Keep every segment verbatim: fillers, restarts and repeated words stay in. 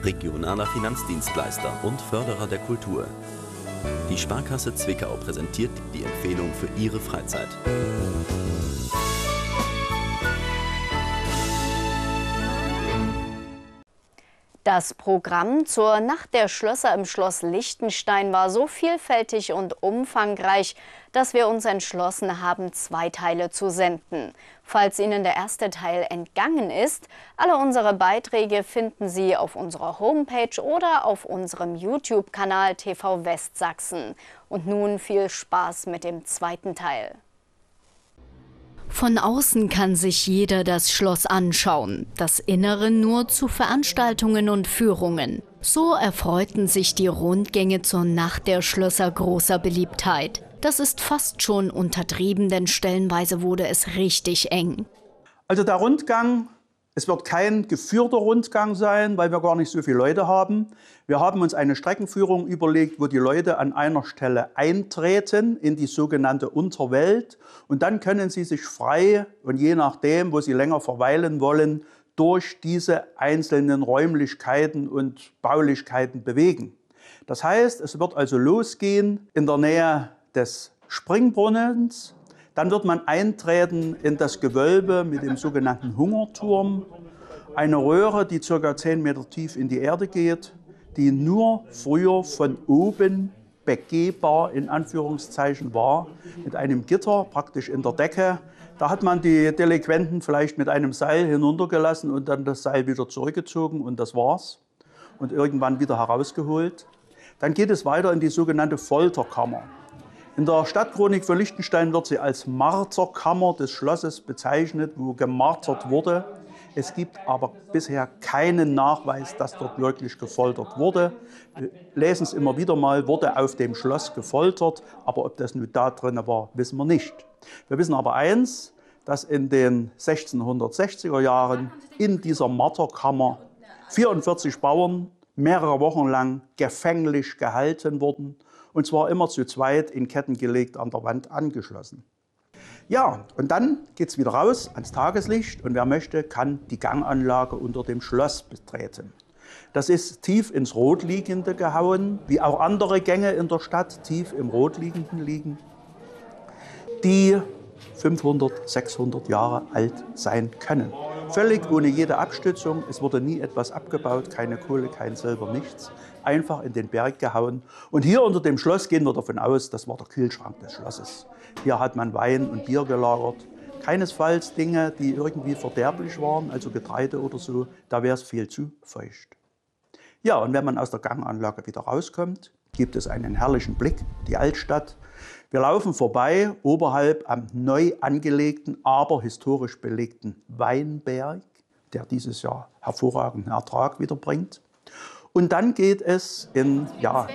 regionaler Finanzdienstleister und Förderer der Kultur. Die Sparkasse Zwickau präsentiert die Empfehlung für Ihre Freizeit. Das Programm zur Nacht der Schlösser im Schloss Liechtenstein war so vielfältig und umfangreich, dass wir uns entschlossen haben, zwei Teile zu senden. Falls Ihnen der erste Teil entgangen ist, alle unsere Beiträge finden Sie auf unserer Homepage oder auf unserem YouTube-Kanal T V Westsachsen. Und nun viel Spaß mit dem zweiten Teil. Von außen kann sich jeder das Schloss anschauen, das Innere nur zu Veranstaltungen und Führungen. So erfreuten sich die Rundgänge zur Nacht der Schlösser großer Beliebtheit. Das ist fast schon untertrieben, denn stellenweise wurde es richtig eng. Also der Rundgang, es wird kein geführter Rundgang sein, weil wir gar nicht so viele Leute haben. Wir haben uns eine Streckenführung überlegt, wo die Leute an einer Stelle eintreten in die sogenannte Unterwelt. Und dann können sie sich frei und je nachdem, wo sie länger verweilen wollen, durch diese einzelnen Räumlichkeiten und Baulichkeiten bewegen. Das heißt, es wird also losgehen in der Nähe des Springbrunnens. Dann wird man eintreten in das Gewölbe mit dem sogenannten Hungerturm. Eine Röhre, die ca. zehn Meter tief in die Erde geht, die nur früher von oben begehbar in Anführungszeichen war, mit einem Gitter praktisch in der Decke. Da hat man die Delinquenten vielleicht mit einem Seil hinuntergelassen und dann das Seil wieder zurückgezogen und das war's. Und irgendwann wieder herausgeholt. Dann geht es weiter in die sogenannte Folterkammer. In der Stadtchronik für Liechtenstein wird sie als Marterkammer des Schlosses bezeichnet, wo gemartert wurde. Es gibt aber bisher keinen Nachweis, dass dort wirklich gefoltert wurde. Wir lesen es immer wieder mal, wurde auf dem Schloss gefoltert, aber ob das nun da drin war, wissen wir nicht. Wir wissen aber eins, dass in den sechzehnhundertsechziger Jahren in dieser Marterkammer vierundvierzig Bauern mehrere Wochen lang gefänglich gehalten wurden. Und zwar immer zu zweit in Ketten gelegt, an der Wand angeschlossen. Ja, und dann geht es wieder raus ans Tageslicht und wer möchte, kann die Ganganlage unter dem Schloss betreten. Das ist tief ins Rotliegende gehauen, wie auch andere Gänge in der Stadt tief im Rotliegenden liegen, die fünfhundert, sechshundert Jahre alt sein können. Völlig ohne jede Abstützung, es wurde nie etwas abgebaut, keine Kohle, kein Silber, nichts. Einfach in den Berg gehauen. Und hier unter dem Schloss gehen wir davon aus, das war der Kühlschrank des Schlosses. Hier hat man Wein und Bier gelagert. Keinesfalls Dinge, die irgendwie verderblich waren, also Getreide oder so, da wäre es viel zu feucht. Ja, und wenn man aus der Ganganlage wieder rauskommt, gibt es einen herrlichen Blick, die Altstadt. Wir laufen vorbei, oberhalb am neu angelegten, aber historisch belegten Weinberg, der dieses Jahr hervorragenden Ertrag wiederbringt. Und dann geht es in ja,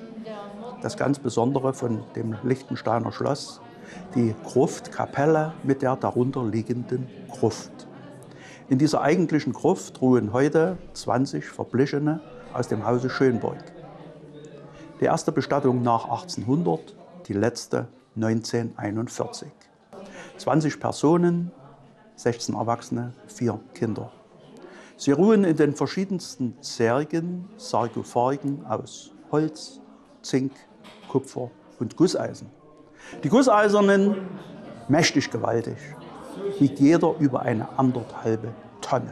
das ganz Besondere von dem Liechtensteiner Schloss, die Gruftkapelle mit der darunter liegenden Gruft. In dieser eigentlichen Gruft ruhen heute zwanzig Verblichene aus dem Hause Schönborg. Die erste Bestattung nach achtzehnhundert, die letzte neunzehnhunderteinundvierzig. zwanzig Personen, sechzehn Erwachsene, vier Kinder. Sie ruhen in den verschiedensten Särgen, Sarkophagen aus Holz, Zink, Kupfer und Gusseisen. Die Gusseisernen, mächtig gewaltig, wiegt jeder über eine anderthalbe Tonne.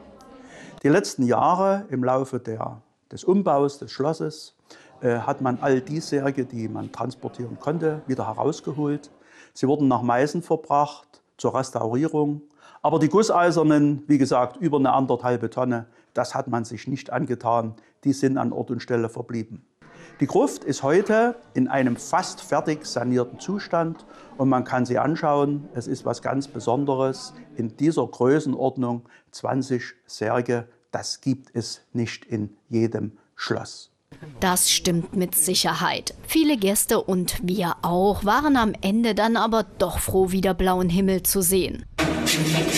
Die letzten Jahre im Laufe der, des Umbaus des Schlosses äh, hat man all die Särge, die man transportieren konnte, wieder herausgeholt. Sie wurden nach Meißen verbracht zur Restaurierung. Aber die Gusseisernen, wie gesagt, über eine anderthalbe Tonne, das hat man sich nicht angetan. Die sind an Ort und Stelle verblieben. Die Gruft ist heute in einem fast fertig sanierten Zustand und man kann sie anschauen. Es ist was ganz Besonderes. In dieser Größenordnung zwanzig Särge, das gibt es nicht in jedem Schloss. Das stimmt mit Sicherheit. Viele Gäste und wir auch waren am Ende dann aber doch froh, wieder blauen Himmel zu sehen.